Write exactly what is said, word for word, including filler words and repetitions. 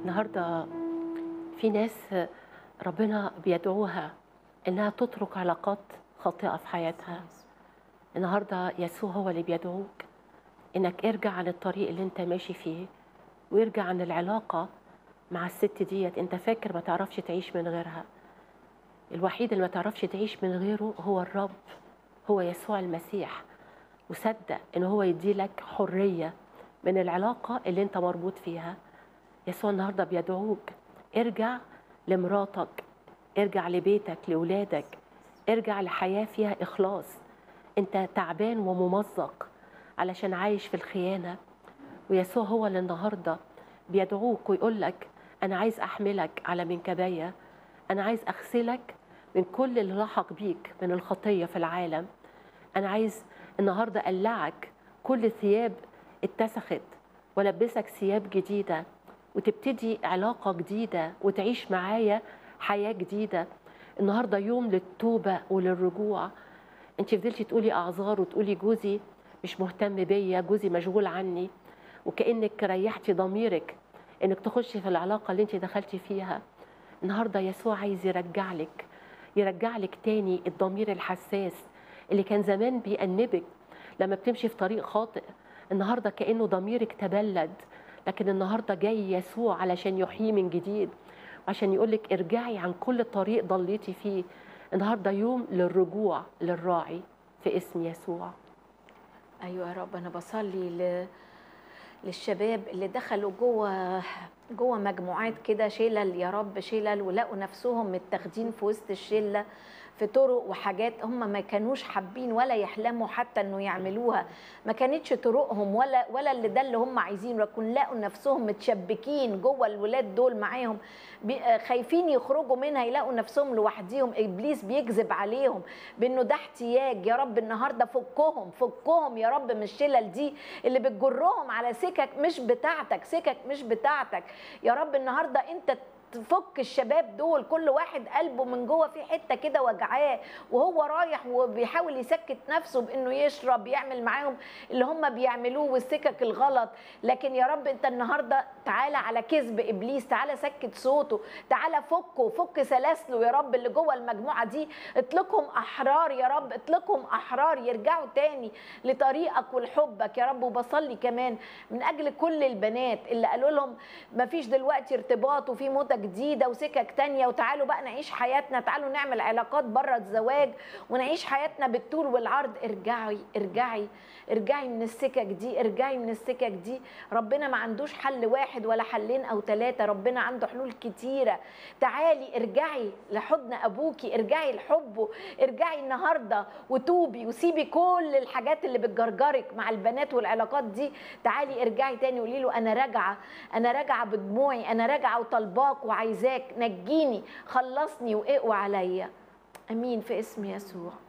النهارده في ناس ربنا بيدعوها انها تترك علاقات خاطئه في حياتها. النهارده يسوع هو اللي بيدعوك انك ارجع عن الطريق اللي انت ماشي فيه، وارجع عن العلاقه مع الست ديت. انت فاكر ما تعرفش تعيش من غيرها. الوحيد اللي ما تعرفش تعيش من غيره هو الرب، هو يسوع المسيح. وصدق ان هو يديلك حريه من العلاقه اللي انت مربوط فيها. يسوع النهارده بيدعوك ارجع لمراتك، ارجع لبيتك، لأولادك، ارجع لحياة فيها إخلاص. انت تعبان وممزق علشان عايش في الخيانة، ويسوع هو اللي النهارده بيدعوك ويقول لك أنا عايز أحملك على منكبية، أنا عايز أغسلك من كل اللي لحق بيك من الخطية في العالم. أنا عايز النهارده أقلعك كل ثياب اتسخت ولبسك ثياب جديدة، وتبتدي علاقة جديدة وتعيش معايا حياة جديدة. النهاردة يوم للتوبة وللرجوع. انت فضلتي تقولي أعذار وتقولي جوزي مش مهتم بيا، جوزي مشغول عني، وكأنك ريحتي ضميرك انك تخشي في العلاقة اللي انت دخلتي فيها. النهاردة يسوع عايز يرجع لك يرجع لك تاني الضمير الحساس اللي كان زمان بيأنبك لما بتمشي في طريق خاطئ. النهاردة كأنه ضميرك تبلد، لكن النهارده جاي يسوع علشان يحييه من جديد، وعشان يقولك ارجعي عن كل طريق ضليتي فيه. النهارده يوم للرجوع للراعي في اسم يسوع. ايوه يا رب، انا بصلي ل... للشباب اللي دخلوا جوه جوه مجموعات كده، شلل يا رب، شلل، ولقوا نفسهم متاخدين في وسط الشله في طرق وحاجات هم ما كانوش حابين ولا يحلموا حتى انه يعملوها، ما كانتش طرقهم ولا ولا اللي ده اللي هم عايزينه، لكن لقوا نفسهم متشبكين جوه الولاد دول معاهم، خايفين يخرجوا منها، يلاقوا نفسهم لوحديهم، ابليس بيكذب عليهم بانه ده احتياج. يا رب النهارده فكهم فكهم يا رب من الشلل دي اللي بتجرهم على سكك مش بتاعتك، سكك مش بتاعتك. يا رب النهارده انت تفك الشباب دول، كل واحد قلبه من جوه في حته كده وجعاه، وهو رايح وبيحاول يسكت نفسه بانه يشرب، يعمل معاهم اللي هم بيعملوه والسكك الغلط. لكن يا رب انت النهارده تعالى على كذب ابليس، تعالى سكت صوته، تعالى فكه، فك سلاسله يا رب اللي جوه المجموعه دي، اطلقهم احرار يا رب، اطلقهم احرار يرجعوا تاني لطريقك ولحبك يا رب. وبصلي كمان من اجل كل البنات اللي قالوا لهم مفيش دلوقتي ارتباط وفي موتة جديده وسكك تانية، وتعالوا بقى نعيش حياتنا، تعالوا نعمل علاقات بره الزواج ونعيش حياتنا بالطول والعرض. ارجعي ارجعي ارجعي من السكك دي، ارجعي من السكك دي. ربنا ما عندوش حل واحد ولا حلين او ثلاثه، ربنا عنده حلول كتيره. تعالي ارجعي لحضن ابوكي، ارجعي لحبه، ارجعي النهارده وتوبي وسيبي كل الحاجات اللي بتجرجرك مع البنات والعلاقات دي. تعالي ارجعي تاني وقولي له انا راجعه، انا راجعه بدموعي، انا راجعه وطالباك وعايزاك، نجيني، خلصني واقوى عليا. امين في اسم يسوع.